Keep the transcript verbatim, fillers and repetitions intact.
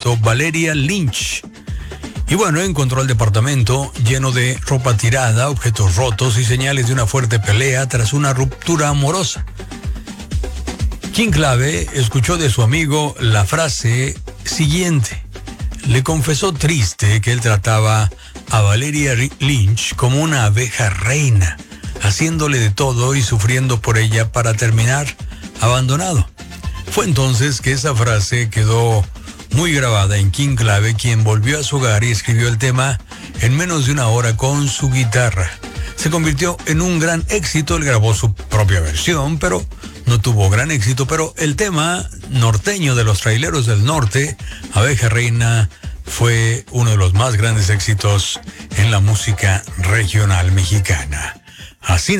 hizo Valeria Lynch. Y bueno, encontró el departamento lleno de ropa tirada, objetos rotos y señales de una fuerte pelea tras una ruptura amorosa. King Clave escuchó de su amigo la frase siguiente. Le confesó triste que él trataba a Valeria Lynch como una abeja reina, haciéndole de todo y sufriendo por ella para terminar abandonado. Fue entonces que esa frase quedó muy grabada en King Clave, quien volvió a su hogar y escribió el tema en menos de una hora con su guitarra. Se convirtió en un gran éxito, él grabó su propia versión, pero no tuvo gran éxito, pero el tema norteño de los Traileros del Norte, Abeja Reina, fue uno de los más grandes éxitos en la música regional mexicana. Así